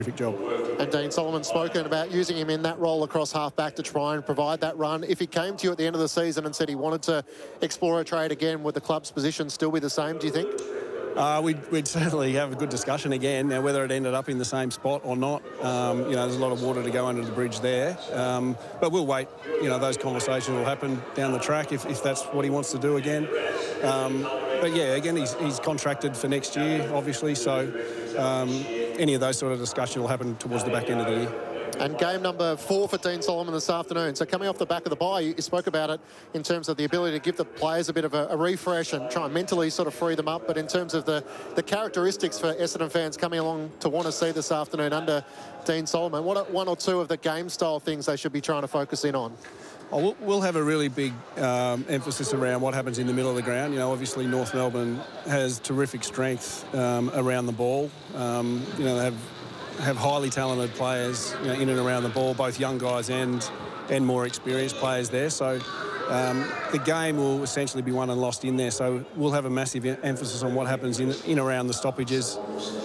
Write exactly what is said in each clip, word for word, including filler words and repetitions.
terrific job. And Dean Solomon's spoken about using him in that role across half-back to try and provide that run. If he came to you at the end of the season and said he wanted to explore a trade again, would the club's position still be the same, do you think? Uh, we'd, we'd certainly have a good discussion again. Now, whether it ended up in the same spot or not, um, you know, there's a lot of water to go under the bridge there. Um, but we'll wait. You know, those conversations will happen down the track if, if that's what he wants to do again. Um, but, yeah, again, he's, he's contracted for next year, obviously, so um, any of those sort of discussions will happen towards the back end of the year. And game number four for Dean Solomon this afternoon. So coming off the back of the bye, you spoke about it in terms of the ability to give the players a bit of a, a refresh and try and mentally sort of free them up. But in terms of the, the characteristics for Essendon fans coming along to want to see this afternoon under Dean Solomon, what are one or two of the game style things they should be trying to focus in on? Oh, we'll have a really big um, emphasis around what happens in the middle of the ground. You know, obviously North Melbourne has terrific strength um, around the ball. Um, you know, they have have highly talented players, you know, in and around the ball, both young guys and and more experienced players there. So um, the game will essentially be won and lost in there. So we'll have a massive emphasis on what happens in in around the stoppages,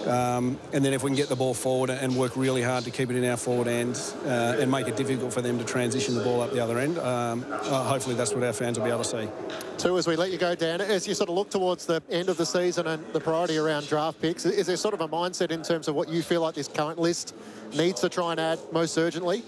um, and then if we can get the ball forward and work really hard to keep it in our forward end uh, and make it difficult for them to transition the ball up the other end, um, uh, hopefully that's what our fans will be able to see. Two, as we let you go, Dan, as you sort of look towards the end of the season and the priority around draft picks, is there sort of a mindset in terms of what you feel like this current list needs to try and add most urgently?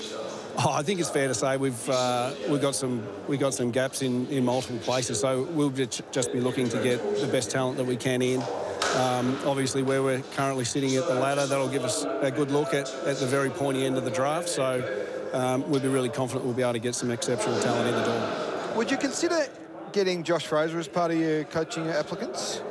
Oh, I think it's fair to say we've uh, we've got some we got some gaps in, in multiple places, so we'll just be looking to get the best talent that we can in. Um, obviously, where we're currently sitting at the ladder, that'll give us a good look at, at the very pointy end of the draft. So um, we'll be really confident we'll be able to get some exceptional talent in the door. Would you consider getting Josh Fraser as part of your coaching applicants?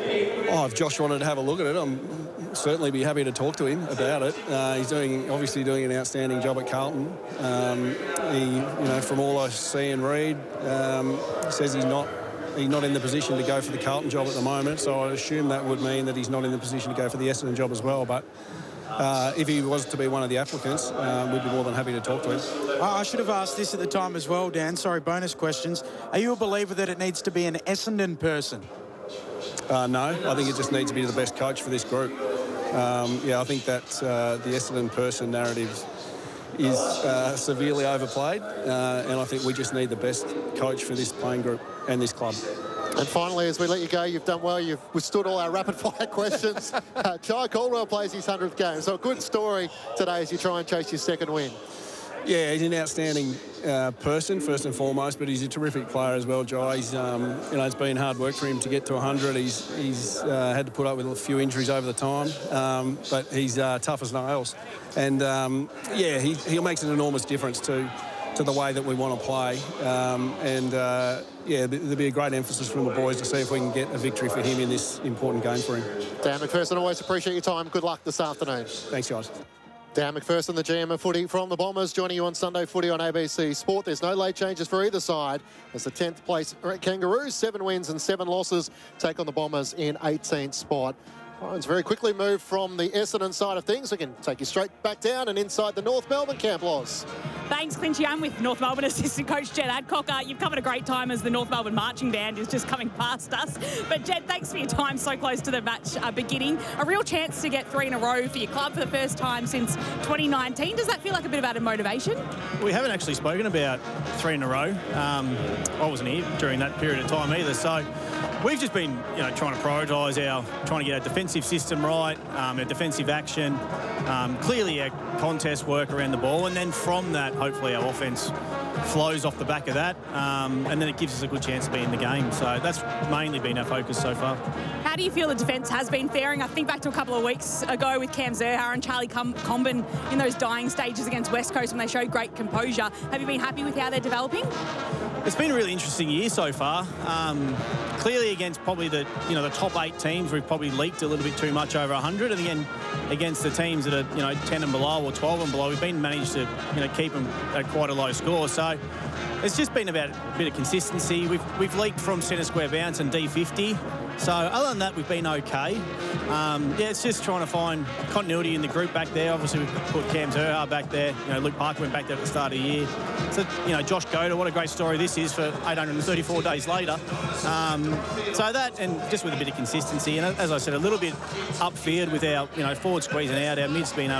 Oh, if Josh wanted to have a look at it, I'm certainly be happy to talk to him about it. Uh, he's doing obviously doing an outstanding job at Carlton. Um, he, you know, from all I see and read, um, he says he's not he's not in the position to go for the Carlton job at the moment. So I assume that would mean that he's not in the position to go for the Essendon job as well. But uh, if he was to be one of the applicants, um, we'd be more than happy to talk to him. I should have asked this at the time as well, Dan. Sorry, bonus questions. Are you a believer that it needs to be an Essendon person? Uh, no, I think it just needs to be the best coach for this group. Um, yeah, I think that uh, the Essendon person narrative is uh, severely overplayed, uh, and I think we just need the best coach for this playing group and this club. And finally, as we let you go, you've done well. You've withstood all our rapid-fire questions. uh, Jai Caldwell plays his hundredth game, so a good story today as you try and chase your second win. Yeah, he's an outstanding uh, person, first and foremost, but he's a terrific player as well, Jai. He's, um, you know, it's been hard work for him to get to one hundred. He's, he's uh, had to put up with a few injuries over the time, um, but he's uh, tough as nails. And, um, yeah, he, he makes an enormous difference to, to the way that we want to play. Um, and, uh, yeah, there'll be a great emphasis from the boys to see if we can get a victory for him in this important game for him. Dan McPherson, always appreciate your time. Good luck this afternoon. Thanks, guys. Dan McPherson, the G M of footy from the Bombers, joining you on Sunday Footy on A B C Sport. There's no late changes for either side as the tenth place Kangaroos, seven wins and seven losses, take on the Bombers in eighteenth spot. Lions very quickly moved from the Essendon side of things. We can take you straight back down and inside the North Melbourne camp, Loz. Thanks, Clinchy. I'm with North Melbourne assistant coach Jed Adcock. Uh, you've covered a great time as the North Melbourne marching band is just coming past us. But Jed, thanks for your time so close to the match uh, beginning. A real chance to get three in a row for your club for the first time since twenty nineteen. Does that feel like a bit of added motivation? We haven't actually spoken about three in a row. Um, I wasn't here during that period of time either. So we've just been, you know, trying to prioritise our, trying to get our defensive system right, um, our defensive action, um, clearly our contest work around the ball, and then from that, hopefully our offence flows off the back of that, um, and then it gives us a good chance to be in the game. So that's mainly been our focus so far. How do you feel the defence has been faring? I think back to a couple of weeks ago with Cam Zerha and Charlie Com Comben in those dying stages against West Coast when they showed great composure. Have you been happy with how they're developing? It's been a really interesting year so far. Um, clearly against probably the you know the top eight teams, we've probably leaked a little bit too much over one hundred, and again against the teams that are you know ten and below or twelve and below, we've been managed to you know keep them at quite a low score. So it's just been about a bit of consistency. We've we've leaked from centre square bounce and D fifty. So other than that, we've been okay. Um, yeah, it's just trying to find continuity in the group back there. Obviously, we've put Cam Zerha back there. You know, Luke Parker went back there at the start of the year. So, you know, Josh Goda, what a great story this is for eight hundred thirty-four days later. Um, so that, and just with a bit of consistency. And as I said, a little bit upfield with our, you know, forward squeezing out, our mids being able